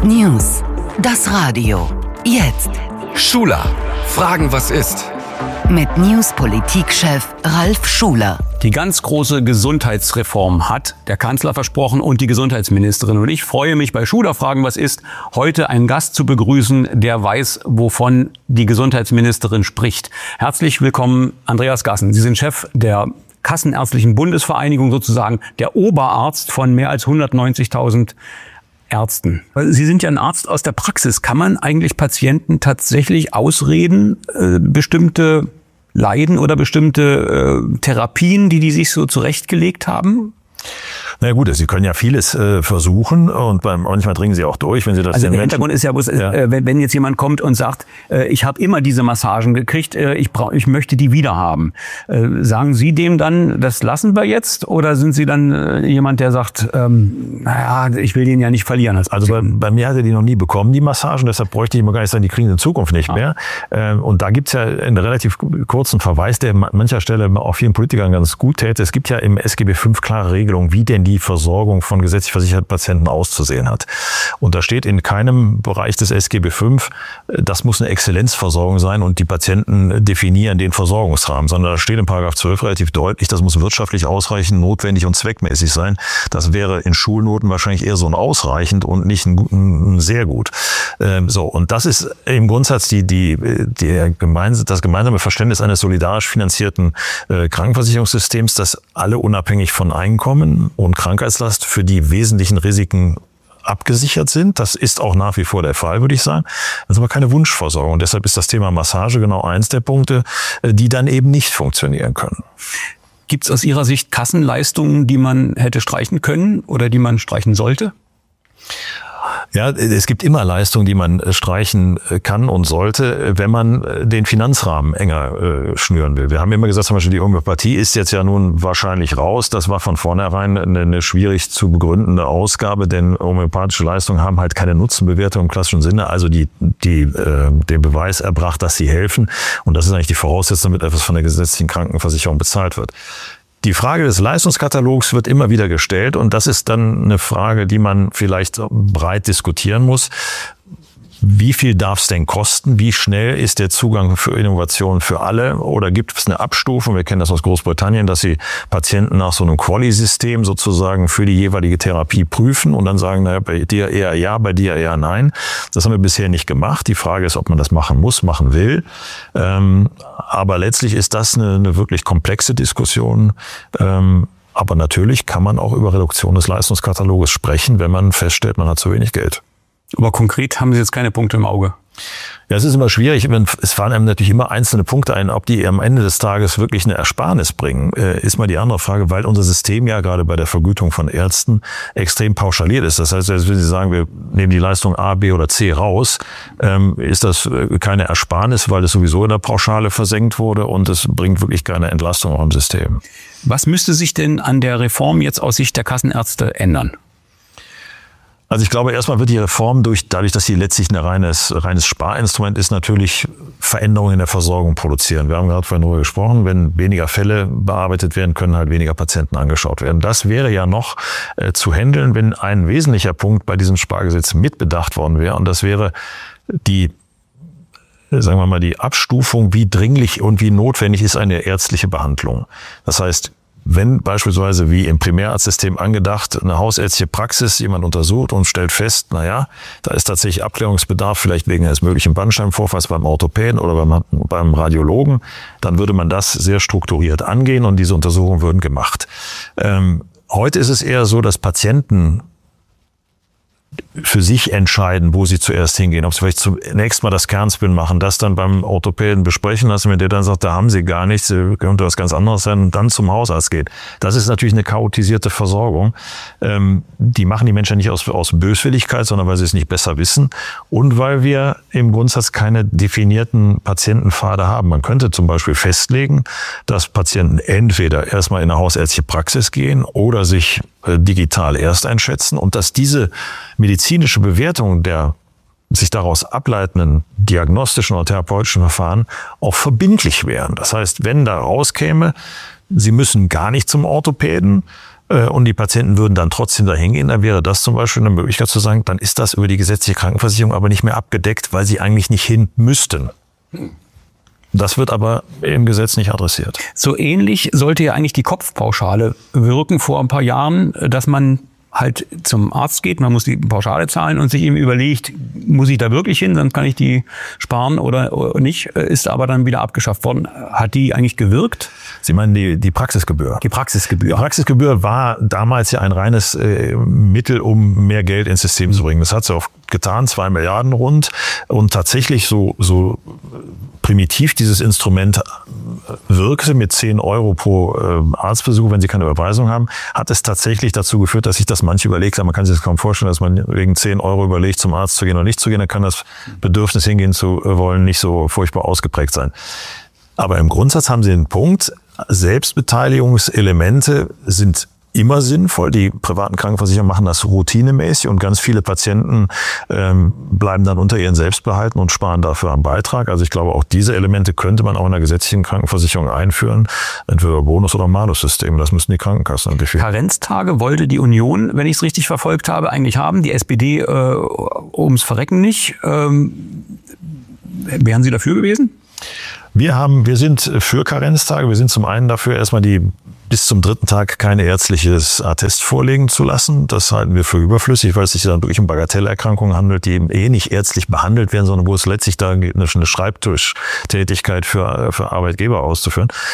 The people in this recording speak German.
News. Das Radio. Jetzt. Schuler. Fragen, was ist? Mit News-Politikchef Ralf Schuler. Die ganz große Gesundheitsreform hat der Kanzler versprochen und die Gesundheitsministerin. Und ich freue mich bei Schuler Fragen, was ist, heute einen Gast zu begrüßen, der weiß, wovon die Gesundheitsministerin spricht. Herzlich willkommen, Andreas Gassen. Sie sind Chef der Kassenärztlichen Bundesvereinigung, sozusagen der Oberarzt von mehr als 190.000 Ärzten. Sie sind ja ein Arzt aus der Praxis. Kann man eigentlich Patienten tatsächlich ausreden, bestimmte Leiden oder bestimmte Therapien, die sich so zurechtgelegt haben? Na gut, Sie können ja vieles versuchen und manchmal dringen Sie auch durch, wenn Sie das also den der Menschen... Hintergrund ist ja, wenn jetzt jemand kommt und sagt, ich habe immer diese Massagen gekriegt, ich möchte die wieder haben. Sagen Sie dem dann, das lassen wir jetzt? Oder sind Sie dann jemand, der sagt, naja, ich will den ja nicht verlieren? Also bei mir hat er die noch nie bekommen, die Massagen, deshalb bräuchte ich immer gar nicht sagen, die kriegen sie in Zukunft nicht mehr. Und da gibt's ja einen relativ kurzen Verweis, der an mancher Stelle auch vielen Politikern ganz gut täte. Es gibt ja im SGB V klare Regelungen, wie denn die Versorgung von gesetzlich versicherten Patienten auszusehen hat. Und da steht in keinem Bereich des SGB V, das muss eine Exzellenzversorgung sein und die Patienten definieren den Versorgungsrahmen, sondern da steht in § 12 relativ deutlich, das muss wirtschaftlich ausreichend, notwendig und zweckmäßig sein. Das wäre in Schulnoten wahrscheinlich eher so ein ausreichend und nicht ein sehr gut. Und das ist im Grundsatz das gemeinsame Verständnis eines solidarisch finanzierten Krankenversicherungssystems, das alle unabhängig von Einkommen und Krankheitslast für die wesentlichen Risiken abgesichert sind. Das ist auch nach wie vor der Fall, würde ich sagen. Das ist aber keine Wunschversorgung. Und deshalb ist das Thema Massage genau eins der Punkte, die dann eben nicht funktionieren können. Gibt es aus Ihrer Sicht Kassenleistungen, die man hätte streichen können oder die man streichen sollte? Ja, es gibt immer Leistungen, die man streichen kann und sollte, wenn man den Finanzrahmen enger schnüren will. Wir haben immer gesagt, zum Beispiel die Homöopathie ist jetzt ja nun wahrscheinlich raus. Das war von vornherein eine schwierig zu begründende Ausgabe, denn homöopathische Leistungen haben halt keine Nutzenbewertung im klassischen Sinne, also den Beweis erbracht, dass sie helfen. Und das ist eigentlich die Voraussetzung, damit etwas von der gesetzlichen Krankenversicherung bezahlt wird. Die Frage des Leistungskatalogs wird immer wieder gestellt und das ist dann eine Frage, die man vielleicht breit diskutieren muss. Wie viel darf es denn kosten? Wie schnell ist der Zugang für Innovation für alle? Oder gibt es eine Abstufung? Wir kennen das aus Großbritannien, dass sie Patienten nach so einem Quali-System sozusagen für die jeweilige Therapie prüfen und dann sagen, naja, bei dir eher ja, bei dir eher nein. Das haben wir bisher nicht gemacht. Die Frage ist, ob man das machen muss, machen will. Aber letztlich ist das eine wirklich komplexe Diskussion. Aber natürlich kann man auch über Reduktion des Leistungskataloges sprechen, wenn man feststellt, man hat zu wenig Geld. Aber konkret haben Sie jetzt keine Punkte im Auge? Ja, es ist immer schwierig. Es fallen einem natürlich immer einzelne Punkte ein. Ob die am Ende des Tages wirklich eine Ersparnis bringen, ist mal die andere Frage, weil unser System ja gerade bei der Vergütung von Ärzten extrem pauschaliert ist. Das heißt, wenn Sie sagen, wir nehmen die Leistung A, B oder C raus, ist das keine Ersparnis, weil es sowieso in der Pauschale versenkt wurde und es bringt wirklich keine Entlastung auch im System. Was müsste sich denn an der Reform jetzt aus Sicht der Kassenärzte ändern? Also ich glaube, erstmal wird die Reform dadurch, dass sie letztlich ein reines Sparinstrument ist, natürlich Veränderungen in der Versorgung produzieren. Wir haben gerade vorhin darüber gesprochen, wenn weniger Fälle bearbeitet werden, können halt weniger Patienten angeschaut werden. Das wäre ja noch zu handeln, wenn ein wesentlicher Punkt bei diesem Spargesetz mitbedacht worden wäre. Und das wäre die Abstufung, wie dringlich und wie notwendig ist eine ärztliche Behandlung. Das heißt, wenn beispielsweise wie im Primärarztsystem angedacht eine hausärztliche Praxis jemand untersucht und stellt fest, naja, da ist tatsächlich Abklärungsbedarf, vielleicht wegen eines möglichen Bandscheibenvorfalls beim Orthopäden oder beim Radiologen, dann würde man das sehr strukturiert angehen und diese Untersuchungen würden gemacht. Heute ist es eher so, dass Patienten für sich entscheiden, wo sie zuerst hingehen. Ob sie vielleicht zunächst mal das Kernspin machen, das dann beim Orthopäden besprechen lassen, wenn der dann sagt, da haben sie gar nichts, könnte was ganz anderes sein und dann zum Hausarzt geht. Das ist natürlich eine chaotisierte Versorgung. Die machen die Menschen nicht aus Böswilligkeit, sondern weil sie es nicht besser wissen und weil wir im Grundsatz keine definierten Patientenpfade haben. Man könnte zum Beispiel festlegen, dass Patienten entweder erstmal in eine hausärztliche Praxis gehen oder sich digital erst einschätzen und dass diese medizinische Bewertung der sich daraus ableitenden diagnostischen oder therapeutischen Verfahren auch verbindlich wären. Das heißt, wenn da rauskäme, Sie müssen gar nicht zum Orthopäden, und die Patienten würden dann trotzdem dahin gehen, dann wäre das zum Beispiel eine Möglichkeit zu sagen, dann ist das über die gesetzliche Krankenversicherung aber nicht mehr abgedeckt, weil sie eigentlich nicht hin müssten. Das wird aber im Gesetz nicht adressiert. So ähnlich sollte ja eigentlich die Kopfpauschale wirken vor ein paar Jahren, dass man halt zum Arzt geht, man muss die Pauschale zahlen und sich eben überlegt, muss ich da wirklich hin, dann kann ich die sparen oder nicht, ist aber dann wieder abgeschafft worden. Hat die eigentlich gewirkt? Sie meinen die Praxisgebühr? Die Praxisgebühr. Die Praxisgebühr war damals ja ein reines Mittel, um mehr Geld ins System zu bringen. Das hat sie auch getan, 2 Milliarden rund. Und tatsächlich so primitiv dieses Instrument wirkte mit 10 Euro pro Arztbesuch, wenn Sie keine Überweisung haben, hat es tatsächlich dazu geführt, dass sich das manche überlegt haben. Man kann sich das kaum vorstellen, dass man wegen 10 Euro überlegt, zum Arzt zu gehen oder nicht zu gehen. Dann kann das Bedürfnis, hingehen zu wollen, nicht so furchtbar ausgeprägt sein. Aber im Grundsatz haben Sie den Punkt, Selbstbeteiligungselemente sind immer sinnvoll. Die privaten Krankenversicherer machen das routinemäßig und ganz viele Patienten bleiben dann unter ihren Selbstbehalten und sparen dafür einen Beitrag. Also ich glaube, auch diese Elemente könnte man auch in der gesetzlichen Krankenversicherung einführen, entweder Bonus- oder Malus-System. Das müssen die Krankenkassen entwickeln. Karenztage wollte die Union, wenn ich es richtig verfolgt habe, eigentlich haben. Die SPD ums Verrecken nicht. Wären Sie dafür gewesen? Wir sind für Karenztage. Wir sind zum einen dafür, erstmal die bis zum 3. Tag kein ärztliches Attest vorlegen zu lassen. Das halten wir für überflüssig, weil es sich dann wirklich um Bagatellerkrankungen handelt, die eben nicht ärztlich behandelt werden, sondern wo es letztlich da geht, eine Schreibtischtätigkeit für Arbeitgeber auszuführen.